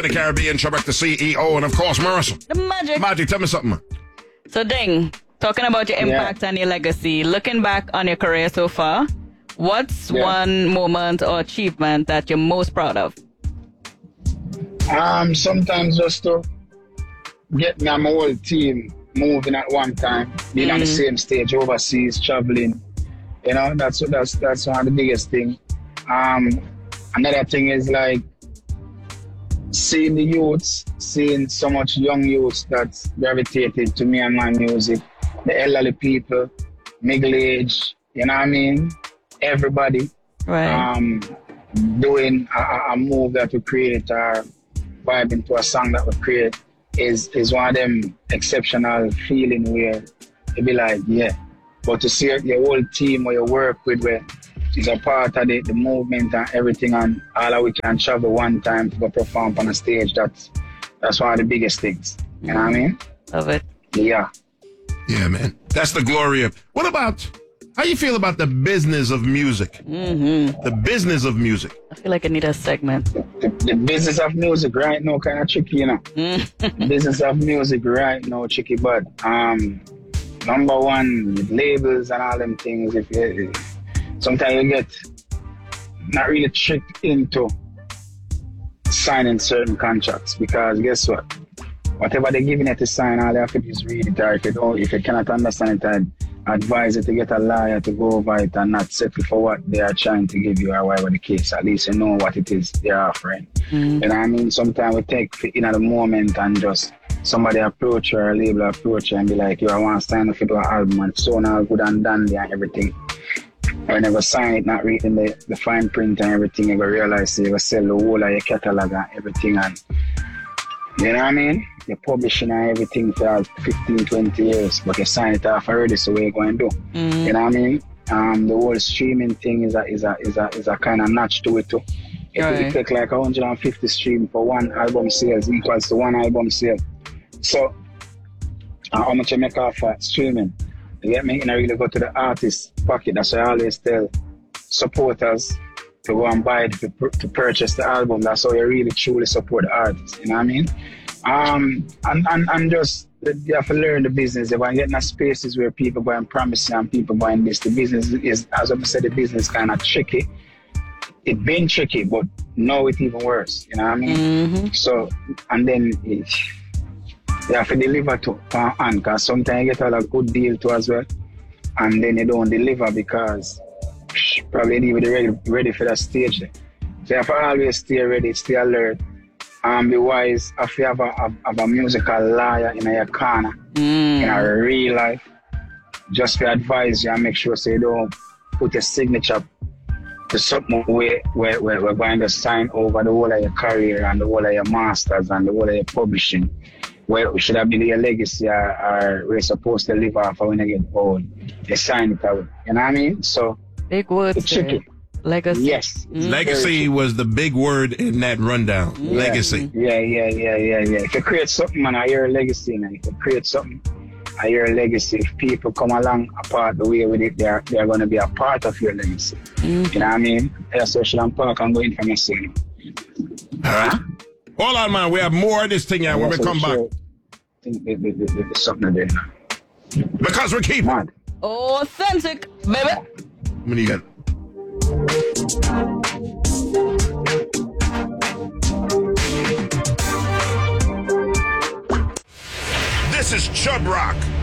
in the Caribbean, Chubbuck the CEO, and of course, Marissa. The magic. Marty, tell me something, man. So, Ding, talking about your impact and your legacy, looking back on your career so far, what's one moment or achievement that you're most proud of? Sometimes just to get my whole team moving at one time, being on the same stage overseas, traveling. You know, that's one of the biggest things. Another thing is like seeing the youths, seeing so much young youths that gravitated to me and my music, the elderly people, middle age, you know what I mean? Everybody. Right. Doing a move that we create or vibe into a song that we create is one of them exceptional feeling where you be like, yeah. But to see your whole team or you work with where is a part of the movement and everything, and all of we can travel one time to go perform on a stage, that's one of the biggest things. You know what I mean? Love it. Yeah. Yeah, man. That's the glory of... What about... How you feel about the business of music? Mm-hmm. The business of music. I feel like I need a segment. The business of music right now kind of tricky, you know. Business of music right now tricky, but number one, with labels and all them things, sometimes you get not really tricked into signing certain contracts, because guess what? Whatever they're giving you to sign, all they have to do is read it, or if you cannot understand it, I advise you to get a lawyer to go over it and not settle for what they are trying to give you or whatever the case. At least you know what it is they're offering. You know what I mean? Sometimes we take in at the moment and just somebody approach you or a label approach you and be like, yo, I want to sign up to do an album and so all good and dandy and everything. I never sign it, not reading the fine print and everything. You go realize you go sell the whole of your catalog and everything, and you know what I mean? You're publishing and everything for 15, 20 years, but you sign it off already, so what are you going to do? You know what I mean? The whole streaming thing is a kind of notch to it too. If you take like 150 stream for one album sales equals to one album sale. So how much you make off streaming? You get me? You know, really go to the artist's pocket. That's why I always tell supporters to go and buy it, to purchase the album. That's how you really truly support the artist. You know what I mean? And just you have to learn the business. If I get in spaces where people go and promise you and people buying this, the business is, as I said, the business kind of tricky. It's been tricky, but now it's even worse. You know what I mean? So, and then you have to deliver to and because sometimes you get a good deal too as well, and then you don't deliver because probably you need to be ready for that stage there. So you have to always stay ready, stay alert, and be wise. If you have a musical lawyer in your corner in a real life, just to advise you and make sure so you don't put your signature to something where we're going to sign over the whole of your career and the whole of your masters and the whole of your publishing. Where should have been your legacy or we're supposed to live off when you get old. They sign it out. You know what I mean? So big words. it's tricky. Legacy. Yes. Legacy was the big word in that rundown. Legacy. Yeah. If you create something, man, I hear a legacy, man. If you create something, I hear a legacy. If people come along a part the way with it, they're going to be a part of your legacy. You know what I mean? Yeah, so Shillan Park and go in for my scene. All right. Hold on, man. We have more of this thing here when we come back. I think there's something there now. Because we're keeping it. Authentic, baby. What do you got? This is Chub Rock.